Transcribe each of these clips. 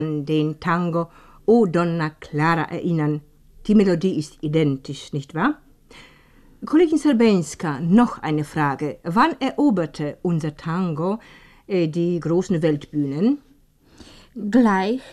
an den Tango O Donna Clara erinnern. Die Melodie ist identisch, nicht wahr? Kollegin Srbenska, noch eine Frage. Wann eroberte unser Tango die großen Weltbühnen? Gleich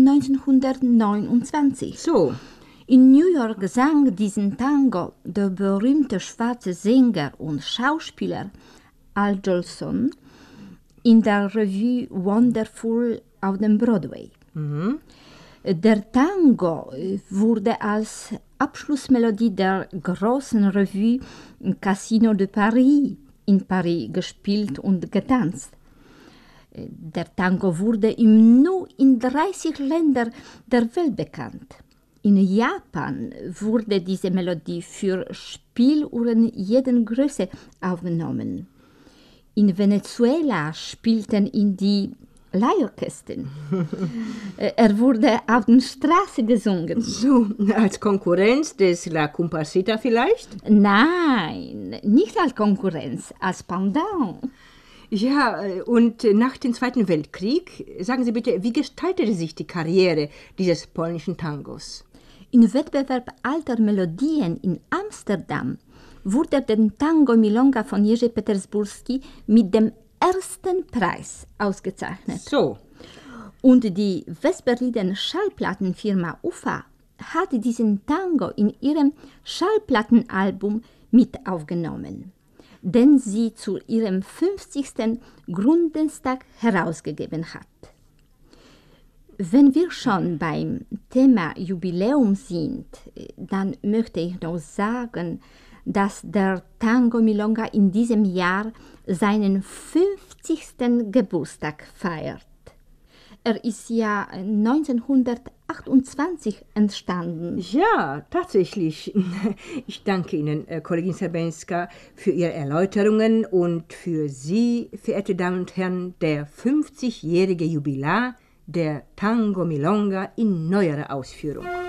1929. So. In New York sang diesen Tango der berühmte schwarze Sänger und Schauspieler Al Jolson in der Revue Wonderful auf dem Broadway. Mhm. Der Tango wurde als Abschlussmelodie der großen Revue Casino de Paris in Paris gespielt und getanzt. Der Tango wurde nur in 30 Ländern der Welt bekannt. In Japan wurde diese Melodie für Spieluhren jeder Größe aufgenommen. In Venezuela spielten ihn die Leihorchester. Er wurde auf der Straße gesungen. So, als Konkurrenz des La Comparsita vielleicht? Nein, nicht als Konkurrenz, als Pendant. Ja, und nach dem Zweiten Weltkrieg, sagen Sie bitte, wie gestaltete sich die Karriere dieses polnischen Tangos? Im Wettbewerb alter Melodien in Amsterdam wurde der Tango Milonga von Jerzy Petersburski mit dem ersten Preis ausgezeichnet. So. Und die Westberliner Schallplattenfirma UFA hat diesen Tango in ihrem Schallplattenalbum mit aufgenommen, den sie zu ihrem 50. Gründungstag herausgegeben hat. Wenn wir schon beim Thema Jubiläum sind, dann möchte ich noch sagen, dass der Tango Milonga in diesem Jahr seinen 50. Geburtstag feiert. Er ist ja 1928 entstanden. Ja, tatsächlich. Ich danke Ihnen, Kollegin Srbenska, für Ihre Erläuterungen und für Sie, verehrte Damen und Herren, der 50-jährige Jubilar der Tango Milonga in neuerer Ausführung.